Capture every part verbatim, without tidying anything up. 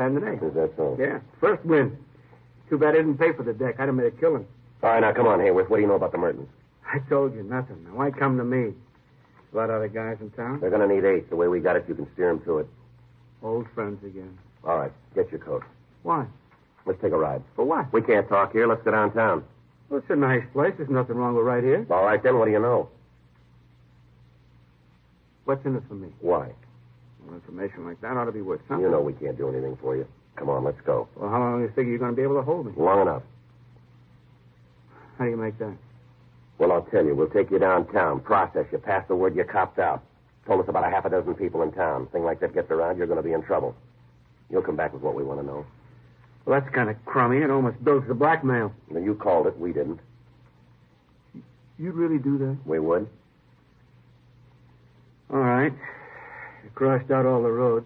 time today. Is that so? Yeah. First win. Too bad I didn't pay for the deck. I'd have made a killing. All right, now, come on, Hayworth. What do you know about the Mertens? I told you nothing. Now, why come to me? A lot of other guys in town? They're going to need eight. The way we got it, you can steer them to it. Old friends again. All right, get your coat. Why? Let's take a ride. For what? We can't talk here. Let's go downtown. Well, it's a nice place. There's nothing wrong with right here. All right, then, what do you know? What's in it for me? Why? Well, information like that ought to be worth something. You know we can't do anything for you. Come on, let's go. Well, how long do you figure you're going to be able to hold me? Long enough. How do you make that? Well, I'll tell you. We'll take you downtown, process you, pass the word you copped out. Told us about a half a dozen people in town. Thing like that gets around, you're going to be in trouble. You'll come back with what we want to know. Well, that's kind of crummy. It almost builds the blackmail. Now, you called it. We didn't. You'd really do that? We would. All right. You crossed out all the roads.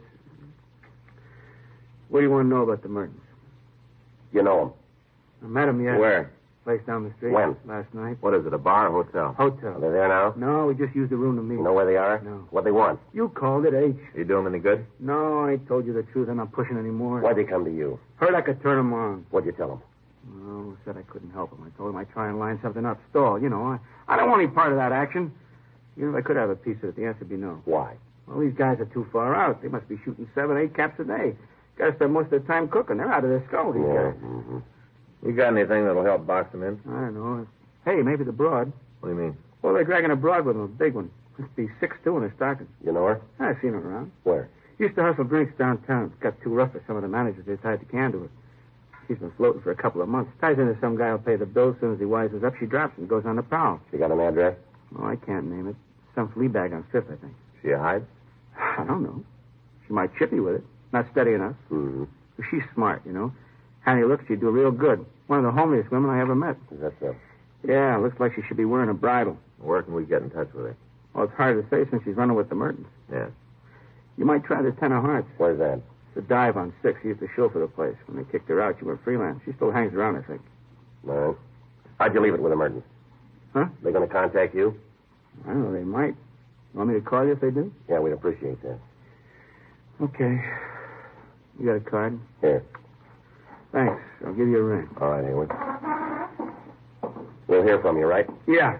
What do you want to know about the Mertens? You know I met them yet. Where? Place down the street. When? Last night. What is it, a bar or hotel? Hotel. Are they there now? No, we just used the room to meet. You know where they are? No. What they want? You called it H. You do them any good? No, I told you the truth. I'm not pushing anymore. Why'd they come to you? Heard I could turn them on. What'd you tell them? No, said I couldn't help him. I told him I'd try and line something up. Stall, you know. I, I don't want any part of that action. Even if I could have a piece of it, the answer would be no. Why? Well, these guys are too far out. They must be shooting seven, eight caps a day. Got to spend most of their time cooking. They're out of their skull, these Yeah. guys. Mm-hmm. You got anything that'll help box them in? I don't know. Hey, maybe the broad. What do you mean? Well, they're dragging a broad with them, a big one. Must be six two in her stocking. You know her? I've seen her around. Where? Used to hustle drinks downtown. Got too rough for some of the managers. They tied the can to her. She's been floating for a couple of months. Ties into some guy who'll pay the bill. As soon as he wisens up, she drops and goes on the prowl. She got an address? Oh, I can't name it. Some flea bag on Fifth, I think. She a hide? I don't know. She might chip me with it. Not steady enough. Mm-hmm. But she's smart, you know. Handy look, she'd do real good. One of the homeliest women I ever met. Is that so? Yeah, looks like she should be wearing a bridle. Where can we get in touch with her? Well, it's hard to say since she's running with the Mertens. Yeah. You might try the Ten of Hearts. Where's that? It's a dive on Six. She used to show for the place. When they kicked her out, she went freelance. She still hangs around, I think. All right. How'd you leave it with the Mertens? Huh? They going to contact you? I don't know. They might. You want me to call you if they do? Yeah, we'd appreciate that. Okay. You got a card? Here. Thanks. I'll give you a ring. All right, Hayward. We'll hear from you, right? Yeah.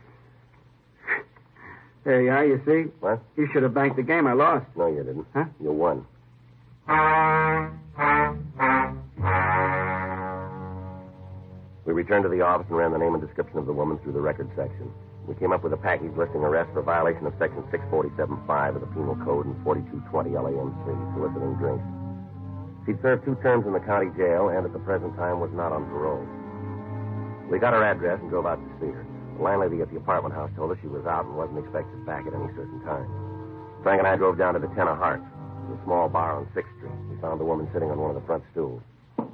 There you are, you see? What? You should have banked the game. I lost. No, you didn't. Huh? You won. We returned to the office and ran the name and description of the woman through the record section. We came up with a package listing arrest for violation of Section six forty-seven five of the Penal Code and forty-two twenty L A M C, soliciting drinks. She'd served two terms in the county jail and at the present time was not on parole. We got her address and drove out to see her. The landlady at the apartment house told us she was out and wasn't expected back at any certain time. Frank and I drove down to the Ten of Hearts, a small bar on sixth street. We found the woman sitting on one of the front stools.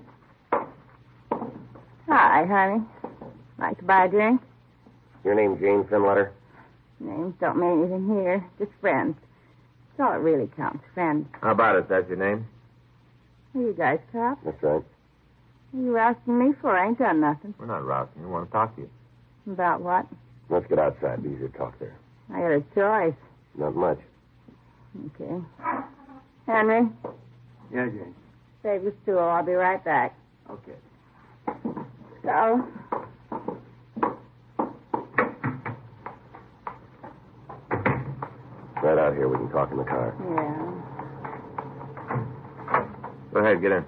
Hi, honey. Like to buy a drink? Your name Jane Finletter? Names don't mean anything here. Just friends. That's all it really counts. Friends. How about it? That's your name? Are you guys cops? That's right. What are you asking me for? I ain't done nothing. We're not rousing. We want to talk to you. About what? Let's get outside. Be easier to talk there. I got a choice. Not much. Okay. Henry, Yeah, Jane. save your stool. I'll be right back. Okay. So, Right out here. We can talk in the car. yeah. Go ahead, get in.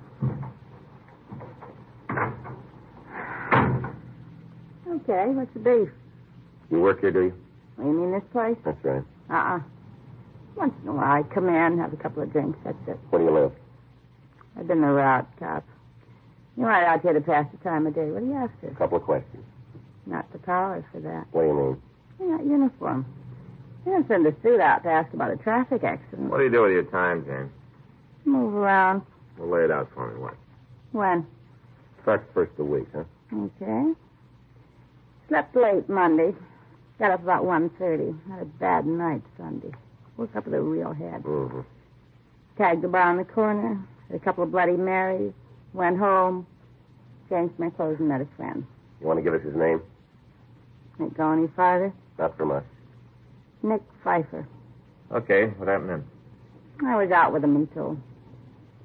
Okay, what's the beef? You work here, do you? Oh, you mean this place? That's right. Uh-uh. Once in a while, I come in, have a couple of drinks. That's it. Where do you live? I've been a route cop. You're right out here to pass the time of day. What do you after? A couple of questions. Not the collars for that. What do you mean? You're not uniform. You didn't send a suit out to ask about a traffic accident. What do you do with your time, Jane? Move around. Well, lay it out for me. What? When? Starts first of the week, huh? Okay. Slept late Monday. Got up about one thirty. Had a bad night Sunday. Woke up with a real head. Mm-hmm. Tagged the bar on the corner. Had a couple of Bloody Marys. Went home. Changed my clothes and met a friend. You want to give us his name? Ain't go any farther. Not from us. Nick Pfeiffer. Okay, what happened then? I was out with him until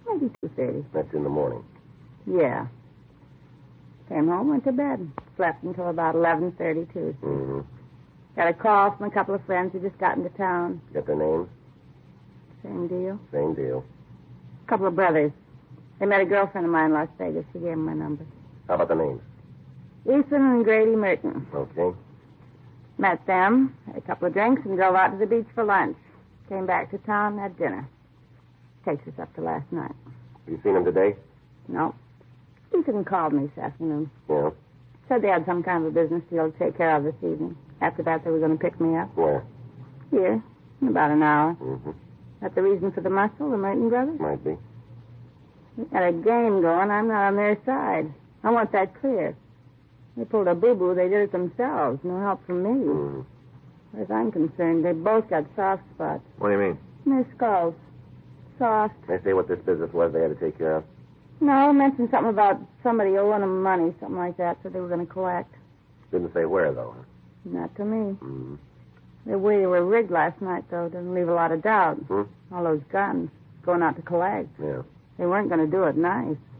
Maybe two thirty. That's in the morning. Yeah. Came home, went to bed. Slept until about eleven thirty Tuesday. Mm-hmm. Got a call from a couple of friends who just got into town. Get their names? Same deal. Same deal. A couple of brothers. They met a girlfriend of mine in Las Vegas. She gave them my number. How about the names? Ethan and Grady Merton. Okay. Met them, had a couple of drinks, and drove out to the beach for lunch. Came back to town, had dinner. Takes us up to last night. Have you seen them today? No. Ethan called me this afternoon. Yeah. Said they had some kind of a business deal to take care of this evening. After that, they were going to pick me up. Where? Here, in about an hour. Mm-hmm. That the reason for the muscle, the Merton brothers? Might be. They got a game going. I'm not on their side. I want that clear. They pulled a boo-boo. They did it themselves. No help from me. Mm-hmm. As far as I'm concerned, they both got soft spots. What do you mean? In their skulls. Soft. They say what this business was they had to take care of? No, mentioned something about somebody owing them money, something like that, so they were going to collect. Didn't say where, though. Not to me. Mm-hmm. The way they were rigged last night, though, didn't leave a lot of doubt. Hmm? All those guns going out to collect. Yeah. They weren't going to do it nice.